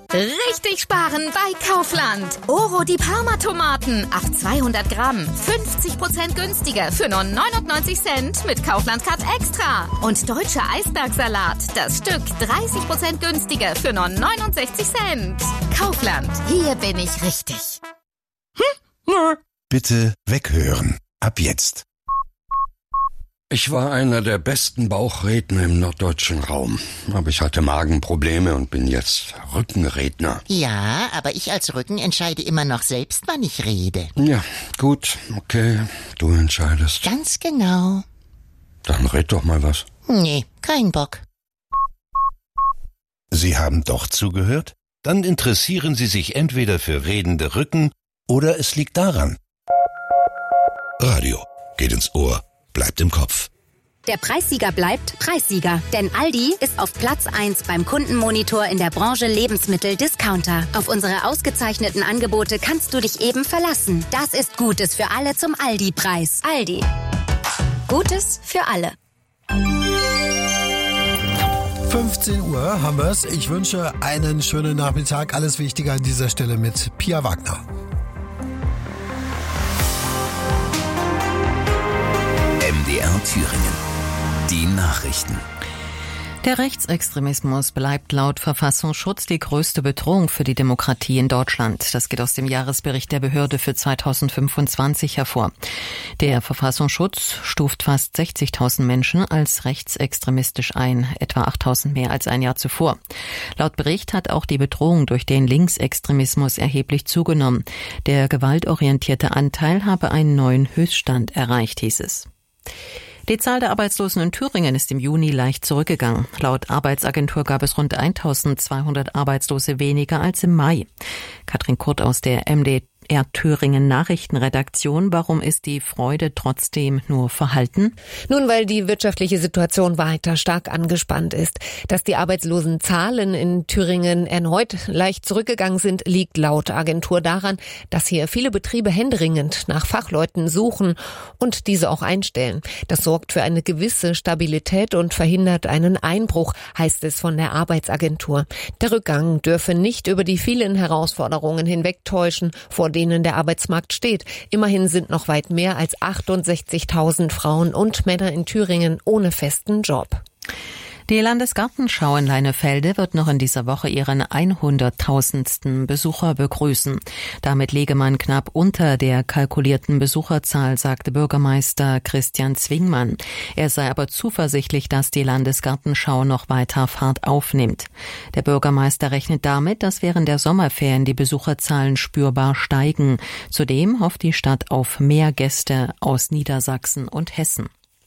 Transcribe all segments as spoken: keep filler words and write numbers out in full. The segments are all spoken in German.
Richtig sparen bei Kaufland. Oro die Parma-Tomaten auf zweihundert Gramm. fünfzig Prozent günstiger für nur neunundneunzig Cent mit Kaufland Card Extra. Und deutscher Eisbergsalat. Das Stück dreißig Prozent günstiger für nur neunundsechzig Cent. Kaufland. Hier bin ich richtig. Hm? Bitte weghören. Ab jetzt. Ich war einer der besten Bauchredner im norddeutschen Raum. Aber ich hatte Magenprobleme und bin jetzt Rückenredner. Ja, aber ich als Rücken entscheide immer noch selbst, wann ich rede. Ja, gut, okay, du entscheidest. Ganz genau. Dann red doch mal was. Nee, kein Bock. Sie haben doch zugehört? Dann interessieren Sie sich entweder für redende Rücken oder es liegt daran. Radio geht ins Ohr. Bleibt im Kopf. Der Preissieger bleibt Preissieger, denn Aldi ist auf Platz eins beim Kundenmonitor in der Branche Lebensmittel-Discounter. Auf unsere ausgezeichneten Angebote kannst du dich eben verlassen. Das ist Gutes für alle zum Aldi-Preis. Aldi. Gutes für alle. fünfzehn Uhr haben wir's. Ich wünsche einen schönen Nachmittag. Alles Wichtige an dieser Stelle mit Pia Wagner. M D R Thüringen. Die Nachrichten. Der Rechtsextremismus bleibt laut Verfassungsschutz die größte Bedrohung für die Demokratie in Deutschland. Das geht aus dem Jahresbericht der Behörde für zweitausendfünfundzwanzig hervor. Der Verfassungsschutz stuft fast sechzigtausend Menschen als rechtsextremistisch ein, etwa achttausend mehr als ein Jahr zuvor. Laut Bericht hat auch die Bedrohung durch den Linksextremismus erheblich zugenommen. Der gewaltorientierte Anteil habe einen neuen Höchststand erreicht, hieß es. Die Zahl der Arbeitslosen in Thüringen ist im Juni leicht zurückgegangen. Laut Arbeitsagentur gab es rund eintausendzweihundert Arbeitslose weniger als im Mai. Katrin Kurt aus der M D R Thüringen Nachrichtenredaktion. Warum ist die Freude trotzdem nur verhalten? Nun, weil die wirtschaftliche Situation weiter stark angespannt ist. Dass die Arbeitslosenzahlen in Thüringen erneut leicht zurückgegangen sind, liegt laut Agentur daran, dass hier viele Betriebe händeringend nach Fachleuten suchen und diese auch einstellen. Das sorgt für eine gewisse Stabilität und verhindert einen Einbruch, heißt es von der Arbeitsagentur. Der Rückgang dürfe nicht über die vielen Herausforderungen hinwegtäuschen, vor denen der Arbeitsmarkt steht. Immerhin sind noch weit mehr als achtundsechzigtausend Frauen und Männer in Thüringen ohne festen Job. Die Landesgartenschau in Leinefelde wird noch in dieser Woche ihren hunderttausendsten Besucher begrüßen. Damit liege man knapp unter der kalkulierten Besucherzahl, sagte Bürgermeister Christian Zwingmann. Er sei aber zuversichtlich, dass die Landesgartenschau noch weiter Fahrt aufnimmt. Der Bürgermeister rechnet damit, dass während der Sommerferien die Besucherzahlen spürbar steigen. Zudem hofft die Stadt auf mehr Gäste aus Niedersachsen und Hessen.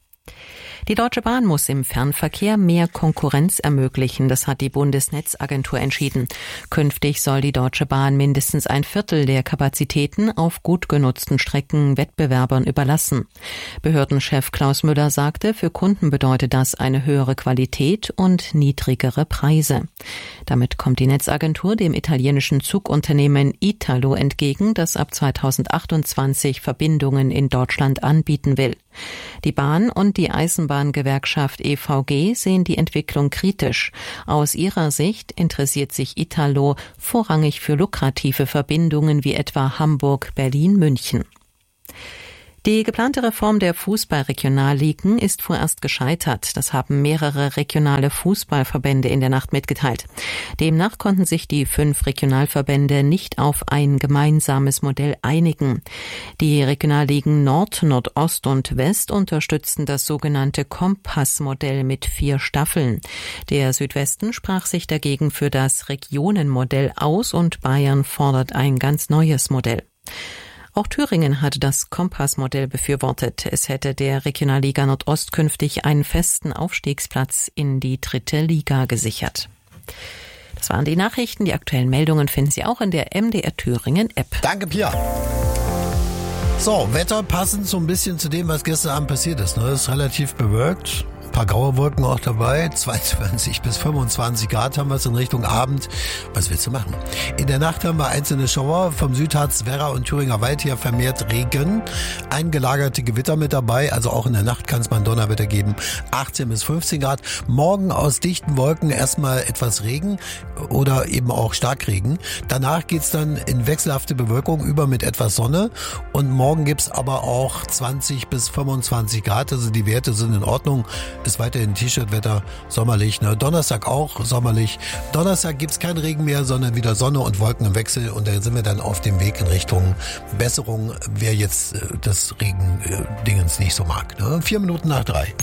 Die Deutsche Bahn muss im Fernverkehr mehr Konkurrenz ermöglichen. Das hat die Bundesnetzagentur entschieden. Künftig soll die Deutsche Bahn mindestens ein Viertel der Kapazitäten auf gut genutzten Strecken Wettbewerbern überlassen. Behördenchef Klaus Müller sagte, für Kunden bedeutet das eine höhere Qualität und niedrigere Preise. Damit kommt die Netzagentur dem italienischen Zugunternehmen Italo entgegen, das ab zweitausendachtundzwanzig Verbindungen in Deutschland anbieten will. Die Bahn und die Eisenbahngewerkschaft E V G sehen die Entwicklung kritisch. Aus ihrer Sicht interessiert sich Italo vorrangig für lukrative Verbindungen wie etwa Hamburg, Berlin, München. Die geplante Reform der Fußball-Regionalligen ist vorerst gescheitert. Das haben mehrere regionale Fußballverbände in der Nacht mitgeteilt. Demnach konnten sich die fünf Regionalverbände nicht auf ein gemeinsames Modell einigen. Die Regionalligen Nord, Nordost und West unterstützten das sogenannte Kompassmodell mit vier Staffeln. Der Südwesten sprach sich dagegen für das Regionenmodell aus und Bayern fordert ein ganz neues Modell. Auch Thüringen hatte das Kompassmodell befürwortet. Es hätte der Regionalliga Nordost künftig einen festen Aufstiegsplatz in die dritte Liga gesichert. Das waren die Nachrichten. Die aktuellen Meldungen finden Sie auch in der M D R Thüringen App. Danke, Pia. So, Wetter passend so ein bisschen zu dem, was gestern Abend passiert ist. Es ist relativ bewölkt. paar graue Wolken auch dabei. zweiundzwanzig bis fünfundzwanzig Grad haben wir es in Richtung Abend. Was willst du machen? In der Nacht haben wir einzelne Schauer. Vom Südharz, Werra und Thüringer Wald her vermehrt Regen. Eingelagerte Gewitter mit dabei. Also auch in der Nacht kann es mal ein Donnerwetter geben. achtzehn bis fünfzehn Grad. Morgen aus dichten Wolken erstmal etwas Regen oder eben auch Starkregen. Danach geht's dann in wechselhafte Bewölkung über mit etwas Sonne. Und morgen gibt's aber auch zwanzig bis fünfundzwanzig Grad. Also die Werte sind in Ordnung. Ist weiterhin T-Shirt-Wetter, sommerlich. Ne? Donnerstag auch sommerlich. Donnerstag gibt's keinen Regen mehr, sondern wieder Sonne und Wolken im Wechsel. Und da sind wir dann auf dem Weg in Richtung Besserung, wer jetzt äh, das Regen-Dingens nicht so mag. Ne? Vier Minuten nach drei.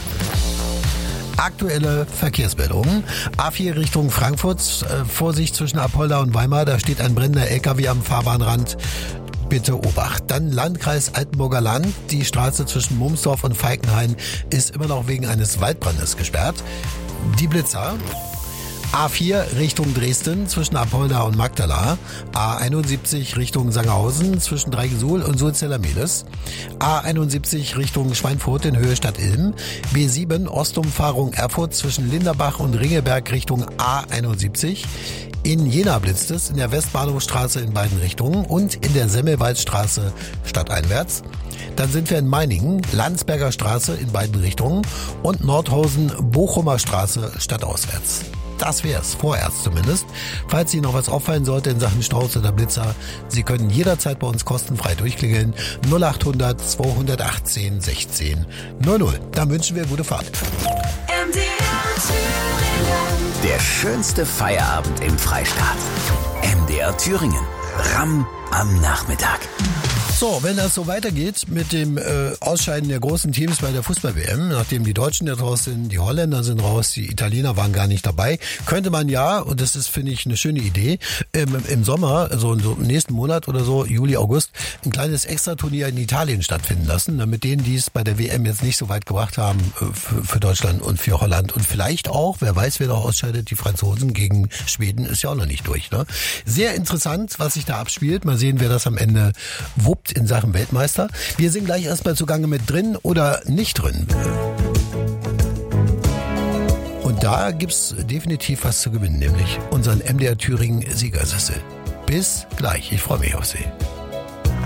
Aktuelle Verkehrsmeldungen. A vier Richtung Frankfurt. Äh, Vorsicht zwischen Apolda und Weimar. Da steht ein brennender L K W am Fahrbahnrand. Bitte Obacht. Dann Landkreis Altenburger Land. Die Straße zwischen Mumsdorf und Falkenhain ist immer noch wegen eines Waldbrandes gesperrt. Die Blitzer. A vier Richtung Dresden zwischen Apolda und Magdala. A einundsiebzig Richtung Sangerhausen zwischen Dreigesuhl und Sulzeller-Mehlis. A einundsiebzig Richtung Schweinfurt in Höhe Stadt Ilm. B sieben Ostumfahrung Erfurt zwischen Linderbach und Ringelberg Richtung A einundsiebzig. In Jena blitzt es in der Westbahnhofstraße in beiden Richtungen und in der Semmelwaldstraße stadteinwärts. Dann sind wir in Meiningen, Landsberger Straße in beiden Richtungen und Nordhausen, Bochumer Straße stadtauswärts. Das wär's, vorerst zumindest. Falls Ihnen noch was auffallen sollte in Sachen Staus oder Blitzer, Sie können jederzeit bei uns kostenfrei durchklingeln. null acht hundert zweihundertachtzehn sechzehn null null. Dann wünschen wir gute Fahrt. Der schönste Feierabend im Freistaat. M D R Thüringen. Ramm am Nachmittag. So, wenn das so weitergeht mit dem äh, Ausscheiden der großen Teams bei der Fußball-W M, nachdem die Deutschen ja raus sind, die Holländer sind raus, die Italiener waren gar nicht dabei, könnte man ja, und das ist, finde ich, eine schöne Idee, im, im Sommer, also so im nächsten Monat oder so, Juli, August, ein kleines Extraturnier in Italien stattfinden lassen, damit denen, die es bei der W M jetzt nicht so weit gebracht haben, für, für Deutschland und für Holland und vielleicht auch, wer weiß, wer noch ausscheidet, die Franzosen gegen Schweden ist ja auch noch nicht durch. Ne? Sehr interessant, was sich da abspielt. Mal sehen, wer das am Ende wuppt in Sachen Weltmeister. Wir sind gleich erstmal zugange mit drin oder nicht drin. Und da gibt's definitiv was zu gewinnen, nämlich unseren M D R Thüringen Siegersessel. Bis gleich, ich freue mich auf Sie.